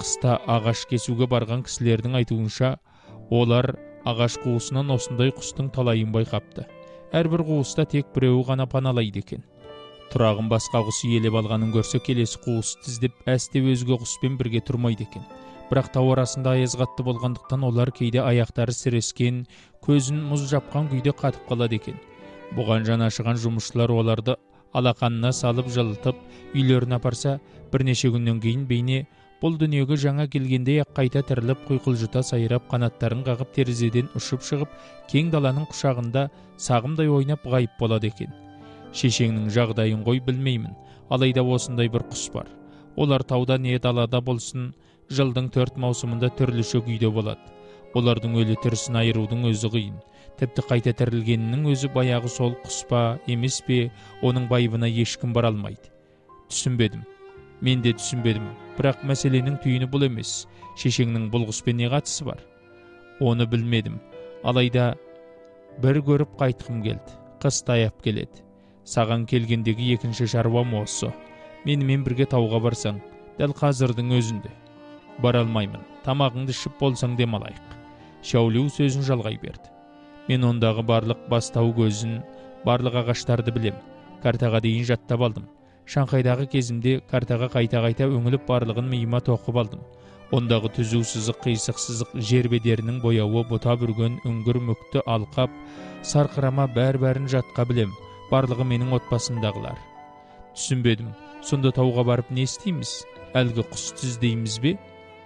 қыста ағаш кесуге барған кісілердің айтуынша, олар ағаш қуысынан осындай құстың талайын байқапты. Әрбір қуыста тек біреуі ғана паналайды екен. Тұрағын басқа құс иелеп алғанын көрсе, келесі қуыс тіздеп әсте өзге құспен бірге тұрмайды екен. Бірақ тау арасында аяз қатты болғандықтан олар кейде аяқтары сірескен, көзін мұз жапқан күйде қатып қалады екен. Бұған жанашыған жұмысшылар оларды алақанына салып жылытып үйлеріне апарса, бірнеше күннен кейін бейне бұл дүниеге жаңа келгендей-ақ қайта тіріліп, құйқылжыта сайрап, қанаттарын қағып, терезеден ұшып шығып, кең даланың құшағында сағымдай ойнап ғайып болады екен. Шешеңнің жағдайын ғой білмеймін, алайда осындай бір құс бар. Олар тауда не далада болсын, жылдың 4 маусымында түрліше күйде болады. Олардың өлі тірісін айырудың өзі қиын. Тіпті қайта тірілгенінің өзі баяғы сол құс па, емес пе, оның байыбына ешкім бара алмайды. Түсінбедім. Мен де түсінбедім. Бірақ мәселенің түйіні бұл емес. Шешеңнің бұл құспен не қатысы бар? Оны білмедім. Алайда бір көріп қайтқым келді. Қыс таяп келеді. Саған келгендегі екінші шаруам осы. Менімен бірге тауға барсаң, дәл қазірдің өзінде. Бара алмаймын. Тамағыңды ішіп болсаң демалайық. Шаулю сөзін жалғай берді. Мен ондағы барлық бастау көзін, барлық ағаштарды білем. Картаға дейін жаттап алдым. Шанхайдағы кезімде картаға қайта-қайта өңіліп барлығын миыма тоқып алдым. Ондағы түзу сызық, қисық сызық, жер бедерінің бояуы, бұта бүрген, үңгір мүкті алқап, сарқырама бәрін жатқа білем. Барлығы менің отбасымдағылар. Түсінбедім. Сонда тауға барып не істейміз? Әлгі құс тіздейміз бе?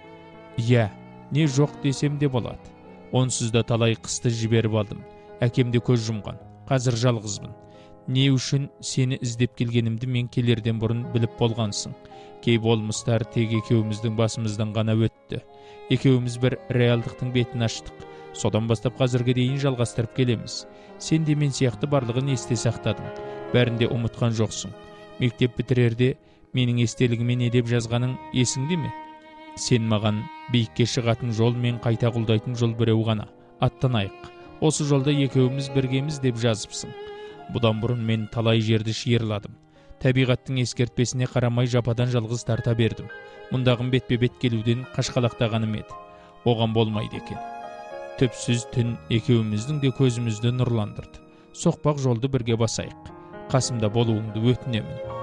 Иә, не жоқ десем де болады. Онсыз да талай қысты жіберіп алдым. Әкемде көз жұмған. Қазір жалғызбын. Не үшін сені іздеп келгенімді мен келерден бұрын біліп болғансың. Кей болмыстар тек екеуміздің басымыздан ғана өтті. Екеуміз бір реалдықтың бетін аштық. Содан бастап қазірге дейін жалғастырып келеміз. Сен де мен сияқты барлығын есте сақтадың. Бәрінде ұмытқан жоқсың. Мектеп бітірерде менің естелігіме не деп жазғаның есіңде ме? Сен маған биікке шығатын жол мен қайта құлдайтын жол біреу ғана. Аттанайық. Осы жолда екеуміз біргеміз деп жазыпсың. Бұдан бұрын мен талай жерді шиырладым. Табиғаттың ескертпесіне қарамай жападан жалғыз тарта бердім. Мұндағым бетпе-бет келуден қашқалақтағаным еді. Оған болмайды екен. Түпсіз түн екеуміздің де көзімізді нұрландырды. Соқпақ жолды бірге басайық. Қасымда болуыңды өтінемін.